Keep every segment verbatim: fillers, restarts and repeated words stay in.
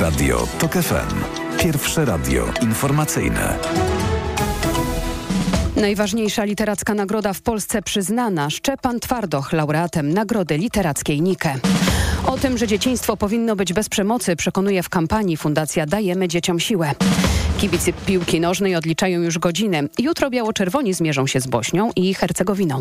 Radio TOK F M. Pierwsze radio informacyjne. Najważniejsza literacka nagroda w Polsce przyznana. Szczepan Twardoch, laureatem Nagrody Literackiej Nike. O tym, że dzieciństwo powinno być bez przemocy, przekonuje w kampanii Fundacja Dajemy Dzieciom Siłę. Kibice piłki nożnej odliczają już godziny. Jutro biało-czerwoni zmierzą się z Bośnią i Hercegowiną.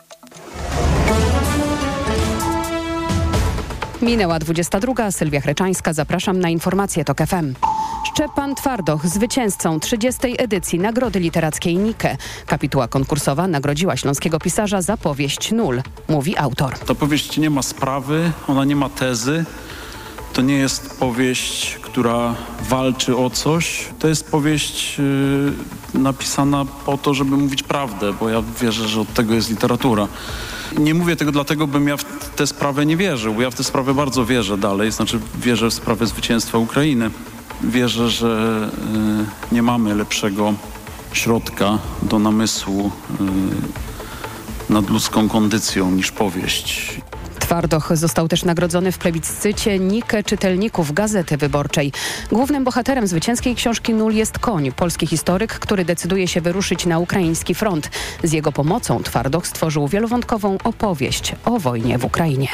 Minęła dwudziesta druga. Sylwia Chreczańska. Zapraszam na informacje TOK F M. Szczepan Twardoch, zwycięzcą trzydziestej edycji Nagrody Literackiej Nike. Kapituła konkursowa nagrodziła śląskiego pisarza za powieść Nul, mówi autor. Ta powieść nie ma sprawy, ona nie ma tezy. To nie jest powieść, która walczy o coś. To jest powieść yy, napisana po to, żeby mówić prawdę, bo ja wierzę, że od tego jest literatura. Nie mówię tego dlatego, bym ja w tę sprawę nie wierzył, bo ja w tę sprawę bardzo wierzę dalej. Znaczy wierzę w sprawę zwycięstwa Ukrainy. Wierzę, że y, nie mamy lepszego środka do namysłu y, nad ludzką kondycją niż powieść. Twardoch został też nagrodzony w plebiscycie Nike czytelników Gazety Wyborczej. Głównym bohaterem zwycięskiej książki Nul jest Koń, polski historyk, który decyduje się wyruszyć na ukraiński front. Z jego pomocą Twardoch stworzył wielowątkową opowieść o wojnie w Ukrainie.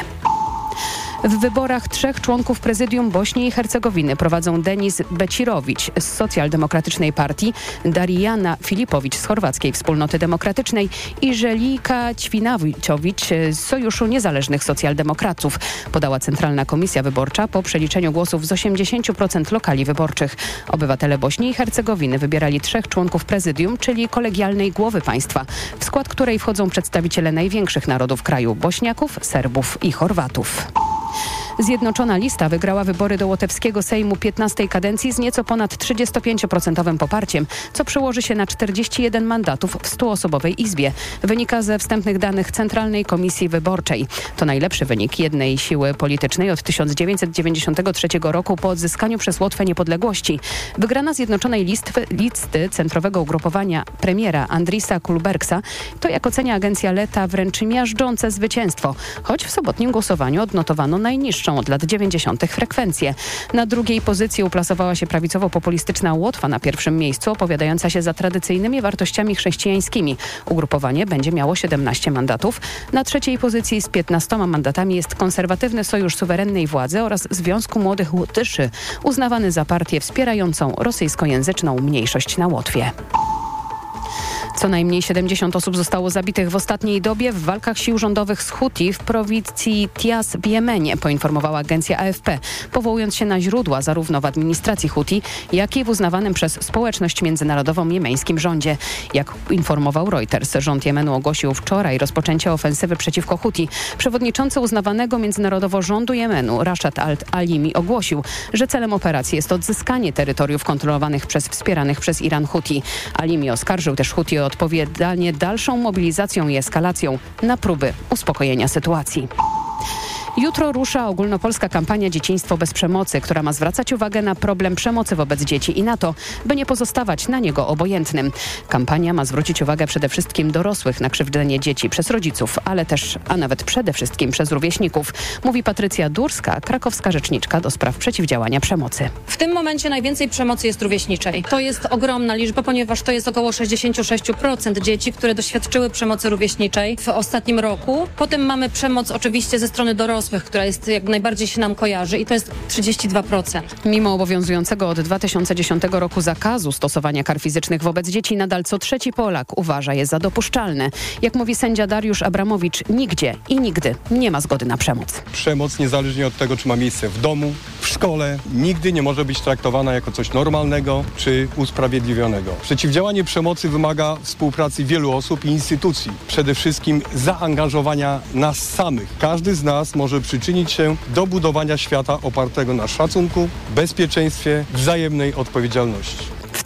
W wyborach trzech członków prezydium Bośni i Hercegowiny prowadzą Denis Becirowicz z Socjaldemokratycznej Partii, Darijana Filipowicz z Chorwackiej Wspólnoty Demokratycznej i Żelika Ćwinawiczowicz z Sojuszu Niezależnych Socjaldemokratów, podała Centralna Komisja Wyborcza po przeliczeniu głosów z osiemdziesięciu procent lokali wyborczych. Obywatele Bośni i Hercegowiny wybierali trzech członków prezydium, czyli kolegialnej głowy państwa, w skład której wchodzą przedstawiciele największych narodów kraju: Bośniaków, Serbów i Chorwatów. Zjednoczona Lista wygrała wybory do łotewskiego Sejmu piętnastej kadencji z nieco ponad trzydziestopięcioprocentowym poparciem, co przełoży się na czterdzieści jeden mandatów w stuosobowej izbie. Wynika ze wstępnych danych Centralnej Komisji Wyborczej. To najlepszy wynik jednej siły politycznej od tysiąc dziewięćset dziewięćdziesiątego trzeciego roku po odzyskaniu przez Łotwę niepodległości. Wygrana Zjednoczonej Listy, listy centrowego ugrupowania premiera Andrisa Kulbergsa to, jak ocenia agencja Leta, wręcz miażdżące zwycięstwo, choć w sobotnim głosowaniu odnotowano najniższą od lat dziewięćdziesiątych frekwencję. Na drugiej pozycji uplasowała się prawicowo-populistyczna Łotwa, na pierwszym miejscu opowiadająca się za tradycyjnymi wartościami chrześcijańskimi. Ugrupowanie będzie miało siedemnaście mandatów. Na trzeciej pozycji z piętnastoma mandatami jest konserwatywny Sojusz Suwerennej Władzy oraz Związku Młodych Łotyszy, uznawany za partię wspierającą rosyjskojęzyczną mniejszość na Łotwie. Co najmniej siedemdziesiąt osób zostało zabitych w ostatniej dobie w walkach sił rządowych z Huti w prowincji Tiaz w Jemenie, poinformowała agencja A F P, powołując się na źródła zarówno w administracji Huti, jak i w uznawanym przez społeczność międzynarodową jemeńskim rządzie. Jak informował Reuters, rząd Jemenu ogłosił wczoraj rozpoczęcie ofensywy przeciwko Huti. Przewodniczący uznawanego międzynarodowo rządu Jemenu, Rashad al-Alimi, ogłosił, że celem operacji jest odzyskanie terytoriów kontrolowanych przez wspieranych przez Iran Huti. Alimi oskarżył też Huti o odpowiadanie dalszą mobilizacją i eskalacją na próby uspokojenia sytuacji. Jutro rusza ogólnopolska kampania Dzieciństwo bez przemocy, która ma zwracać uwagę na problem przemocy wobec dzieci i na to, by nie pozostawać na niego obojętnym. Kampania ma zwrócić uwagę przede wszystkim dorosłych na krzywdzenie dzieci przez rodziców, ale też, a nawet przede wszystkim przez rówieśników, mówi Patrycja Durska, krakowska rzeczniczka do spraw przeciwdziałania przemocy. W tym momencie najwięcej przemocy jest rówieśniczej. To jest ogromna liczba, ponieważ to jest około sześćdziesiąt sześć procent dzieci, które doświadczyły przemocy rówieśniczej w ostatnim roku. Potem mamy przemoc oczywiście ze strony dorosłych, która jest jak najbardziej się nam kojarzy i to jest trzydzieści dwa procent. Mimo obowiązującego od dwa tysiące dziesiątego roku zakazu stosowania kar fizycznych wobec dzieci, nadal co trzeci Polak uważa je za dopuszczalne. Jak mówi sędzia Dariusz Abramowicz, nigdzie i nigdy nie ma zgody na przemoc. Przemoc, niezależnie od tego, czy ma miejsce w domu, w szkole, nigdy nie może być traktowana jako coś normalnego czy usprawiedliwionego. Przeciwdziałanie przemocy wymaga współpracy wielu osób i instytucji. Przede wszystkim zaangażowania nas samych. Każdy z nas może przyczynić się do budowania świata opartego na szacunku, bezpieczeństwie, wzajemnej odpowiedzialności. W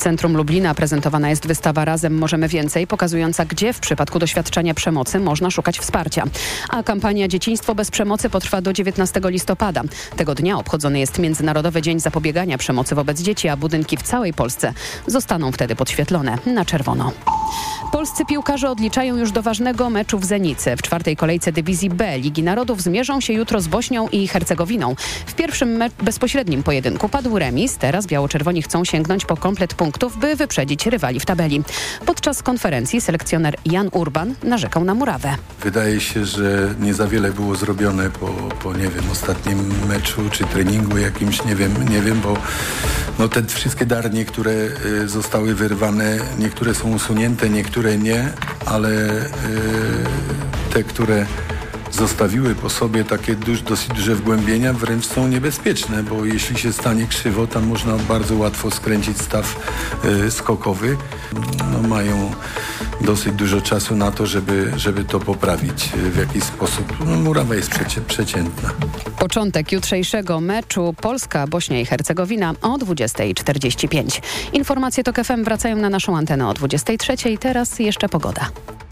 centrum Lublina prezentowana jest wystawa Razem Możemy Więcej, pokazująca, gdzie w przypadku doświadczenia przemocy można szukać wsparcia. A kampania Dzieciństwo bez przemocy potrwa do dziewiętnastego listopada. Tego dnia obchodzony jest Międzynarodowy Dzień Zapobiegania Przemocy wobec Dzieci, a budynki w całej Polsce zostaną wtedy podświetlone na czerwono. Polscy piłkarze odliczają już do ważnego meczu w Zenicy. W czwartej kolejce dywizji B Ligi Narodów zmierzą się jutro z Bośnią i Hercegowiną. W pierwszym me- bezpośrednim pojedynku padł remis. Teraz biało-czerwoni chcą sięgnąć po komplet punktów, by wyprzedzić rywali w tabeli. Podczas konferencji selekcjoner Jan Urban narzekał na murawę. Wydaje się, że nie za wiele było zrobione po, po nie wiem, ostatnim meczu czy treningu jakimś, nie wiem, nie wiem, bo no te wszystkie darnie, które y, zostały wyrwane, niektóre są usunięte, niektóre nie, ale y, te, które zostawiły po sobie takie duż, dosyć duże wgłębienia, wręcz są niebezpieczne, bo jeśli się stanie krzywo, tam można bardzo łatwo skręcić staw y, skokowy. No, mają dosyć dużo czasu na to, żeby, żeby to poprawić w jakiś sposób. No, murawa jest przecie, przeciętna. Początek jutrzejszego meczu Polska, Bośnia i Hercegowina o dwudziesta czterdzieści pięć. Informacje TOK F M wracają na naszą antenę o dwudziesta trzecia. Teraz jeszcze pogoda.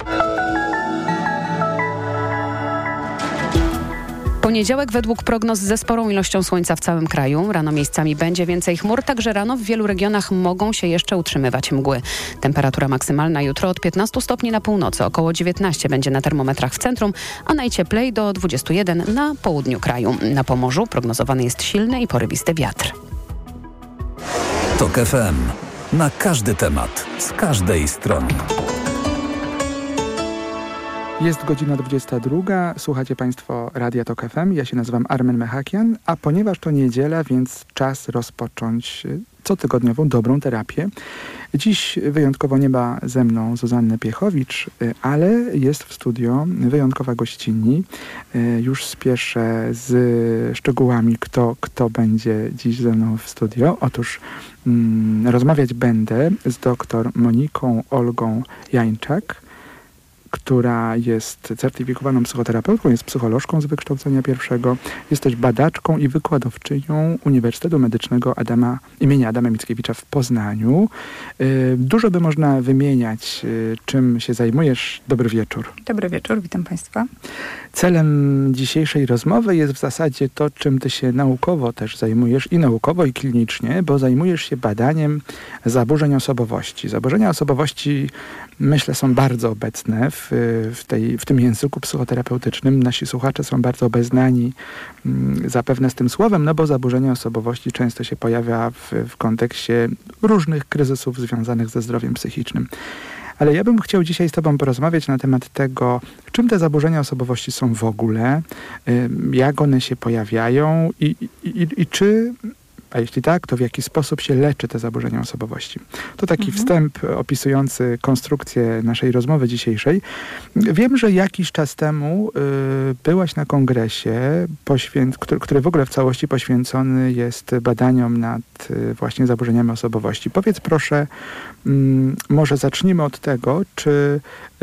Poniedziałek według prognoz ze sporą ilością słońca w całym kraju. Rano miejscami będzie więcej chmur, także rano w wielu regionach mogą się jeszcze utrzymywać mgły. Temperatura maksymalna jutro od piętnastu stopni na północy, około dziewiętnaście będzie na termometrach w centrum, a najcieplej do dwudziestu jeden na południu kraju. Na Pomorzu prognozowany jest silny i porywisty wiatr. TOK F M. Na każdy temat, z każdej strony. Jest godzina dwudziesta druga. Słuchacie Państwo Radia TOK F M. Ja się nazywam Armen Mechakian, a ponieważ to niedziela, więc czas rozpocząć cotygodniową dobrą terapię. Dziś wyjątkowo nie ma ze mną Zuzanny Piechowicz, ale jest w studio wyjątkowa gościni. Już spieszę z szczegółami, kto, kto będzie dziś ze mną w studio. Otóż mm, rozmawiać będę z doktor Moniką Olgą Jańczak, która jest certyfikowaną psychoterapeutką, jest psycholożką z wykształcenia pierwszego, jest też badaczką i wykładowczynią Uniwersytetu Medycznego Adama, imienia Adama Mickiewicza w Poznaniu. Dużo by można wymieniać, czym się zajmujesz. Dobry wieczór. Dobry wieczór, witam Państwa. Celem dzisiejszej rozmowy jest w zasadzie to, czym ty się naukowo też zajmujesz, i naukowo, i klinicznie, bo zajmujesz się badaniem zaburzeń osobowości. Zaburzenia osobowości, myślę, są bardzo obecne w, w, tej, w tym języku psychoterapeutycznym. Nasi słuchacze są bardzo obeznani m, zapewne z tym słowem, no bo zaburzenie osobowości często się pojawia w, w kontekście różnych kryzysów związanych ze zdrowiem psychicznym. Ale ja bym chciał dzisiaj z Tobą porozmawiać na temat tego, czym te zaburzenia osobowości są w ogóle, jak one się pojawiają i, i, i czy, a jeśli tak, to w jaki sposób się leczy te zaburzenia osobowości. To taki mhm. wstęp opisujący konstrukcję naszej rozmowy dzisiejszej. Wiem, że jakiś czas temu y, byłaś na kongresie, poświęc- który, który w ogóle w całości poświęcony jest badaniom nad y, właśnie zaburzeniami osobowości. Powiedz proszę, y, może zacznijmy od tego, czy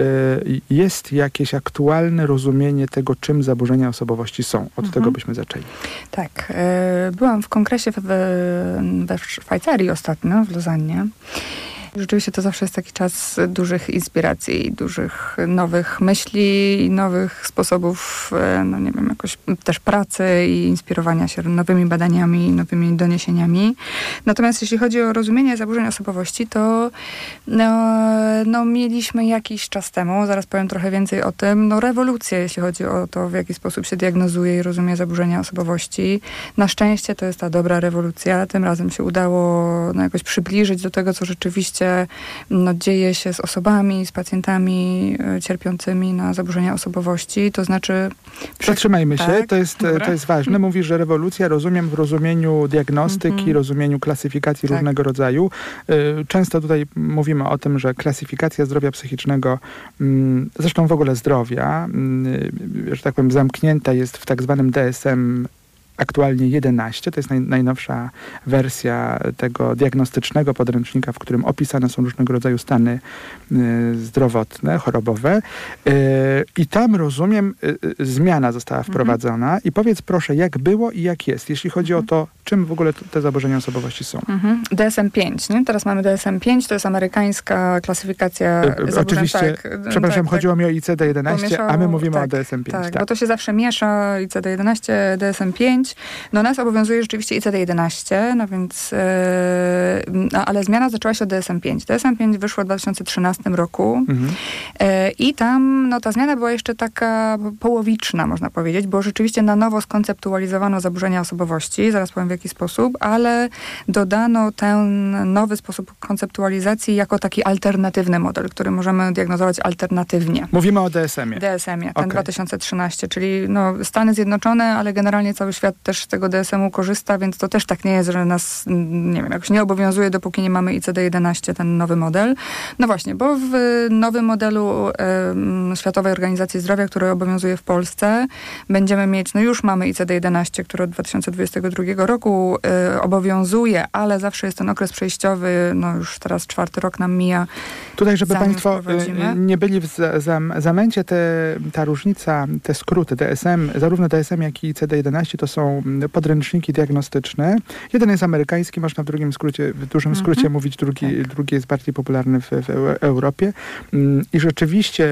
y, jest jakieś aktualne rozumienie tego, czym zaburzenia osobowości są. Od mhm. tego byśmy zaczęli. Tak. Y, byłam w kongresie w we Szwajcarii ostatnio, w Lozannie. Rzeczywiście to zawsze jest taki czas dużych inspiracji, dużych nowych myśli i nowych sposobów, no nie wiem, jakoś też pracy i inspirowania się nowymi badaniami, nowymi doniesieniami. Natomiast jeśli chodzi o rozumienie zaburzeń osobowości, to no, no mieliśmy jakiś czas temu, zaraz powiem trochę więcej o tym, no rewolucję, jeśli chodzi o to, w jaki sposób się diagnozuje i rozumie zaburzenia osobowości. Na szczęście to jest ta dobra rewolucja. Tym razem się udało no, jakoś przybliżyć do tego, co rzeczywiście no, dzieje się z osobami, z pacjentami y, cierpiącymi na zaburzenia osobowości. To znaczy... Zatrzymajmy tak, się, to jest, to jest ważne. Mówisz, że rewolucja rozumiem w rozumieniu diagnostyki, mm-hmm. rozumieniu klasyfikacji tak. różnego rodzaju. Y, często tutaj mówimy o tym, że klasyfikacja zdrowia psychicznego, y, zresztą w ogóle zdrowia, y, że tak powiem, zamknięta jest w tak zwanym D S M aktualnie jedenaście. To jest naj, najnowsza wersja tego diagnostycznego podręcznika, w którym opisane są różnego rodzaju stany y, zdrowotne, chorobowe. Y, I tam, rozumiem, y, y, zmiana została wprowadzona. Mhm. I powiedz proszę, jak było i jak jest, jeśli chodzi mhm. o to, czym w ogóle te zaburzenia osobowości są. Mhm. D S M pięć, nie? Teraz mamy D S M pięć, to jest amerykańska klasyfikacja y, zaburzeń. Oczywiście, tak, przepraszam, tak, chodziło tak. mi o I C D jedenaście, Pomieszało, a my mówimy tak, o D S M pięć. Tak, tak, bo to się zawsze miesza, I C D jedenaście, D S M pięć. No nas obowiązuje rzeczywiście I C D jedenaście, no więc, yy, no, ale zmiana zaczęła się od D S M pięć. D S M pięć wyszło w dwa tysiące trzynastym roku mhm. yy, i tam no, ta zmiana była jeszcze taka połowiczna, można powiedzieć, bo rzeczywiście na nowo skonceptualizowano zaburzenia osobowości, zaraz powiem w jaki sposób, ale dodano ten nowy sposób konceptualizacji jako taki alternatywny model, który możemy diagnozować alternatywnie. Mówimy o D S M ie. D S M ie, ten okay. dwa tysiące trzynasty, czyli no, Stany Zjednoczone, ale generalnie cały świat też z tego D S M u korzysta, więc to też tak nie jest, że nas, nie wiem, jakoś nie obowiązuje, dopóki nie mamy I C D jedenaście, ten nowy model. No właśnie, bo w nowym modelu e, Światowej Organizacji Zdrowia, który obowiązuje w Polsce, będziemy mieć, no już mamy I C D jedenaście, który od dwa tysiące dwudziestego drugiego roku e, obowiązuje, ale zawsze jest ten okres przejściowy, no już teraz czwarty rok nam mija. Tutaj, żeby Państwo nie byli w za, za, zamęcie, te, ta różnica, te skróty D S M, zarówno D S M, jak i I C D jedenaście to są podręczniki diagnostyczne. Jeden jest amerykański, można w drugim skrócie, w dużym skrócie mm-hmm. mówić, drugi, tak. drugi jest bardziej popularny w, w Europie. I rzeczywiście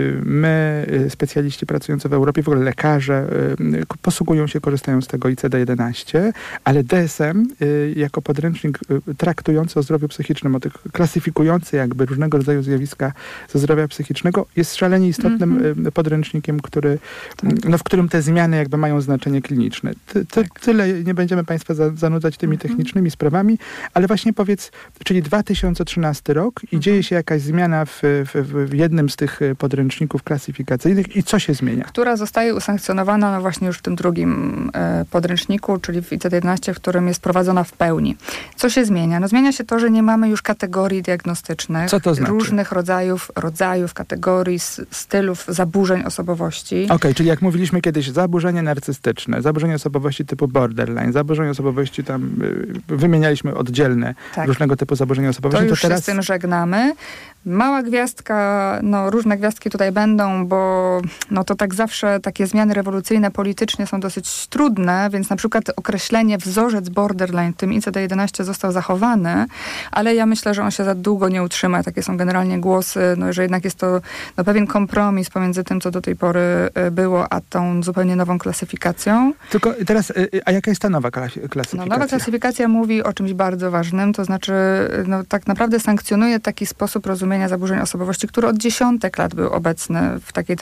my, specjaliści pracujący w Europie, w ogóle lekarze, posługują się, korzystają z tego I C D jedenaście, ale D S M jako podręcznik traktujący o zdrowiu psychicznym, o tych klasyfikujący jakby różnego rodzaju zjawiska ze zdrowia psychicznego, jest szalenie istotnym mm-hmm. podręcznikiem, który, no, w którym te zmiany jakby mają znaczenie kliniczne. Ty, ty, tak. Tyle nie będziemy Państwa za, zanudzać tymi mm-hmm. technicznymi sprawami, ale właśnie powiedz, czyli dwa tysiące trzynasty rok i mm-hmm. dzieje się jakaś zmiana w, w, w jednym z tych podręczników klasyfikacyjnych i co się zmienia? Która zostaje usankcjonowana no właśnie już w tym drugim e, podręczniku, czyli w I C D jedenaście, w którym jest prowadzona w pełni. Co się zmienia? No zmienia się to, że nie mamy już kategorii diagnostycznych. Co to znaczy? Różnych rodzajów, rodzajów, kategorii, stylów zaburzeń osobowości. Okej, okay, czyli jak mówiliśmy kiedyś, zaburzenie narcystyczne, zaburzenie osobowości typu borderline, zaburzenie osobowości tam y, wymienialiśmy oddzielne tak. różnego typu zaburzenia osobowości. To już to teraz... się z tym żegnamy. Mała gwiazdka, no różne gwiazdki tutaj będą, bo no to tak zawsze takie zmiany rewolucyjne politycznie są dosyć trudne, więc na przykład określenie wzorzec borderline w tym I C D jedenaście został zachowany, ale ja myślę, że on się za długo nie utrzyma. Takie są generalnie głosy, no, że jednak jest to no, pewien kompromis pomiędzy tym, co do tej pory było, a tą zupełnie nową klasyfikacją. Tylko teraz, a jaka jest ta nowa klasyfikacja? No, nowa klasyfikacja mówi o czymś bardzo ważnym, to znaczy no, tak naprawdę sankcjonuje taki sposób rozumienia zaburzeń osobowości, który od dziesiątek lat był obecny w takiej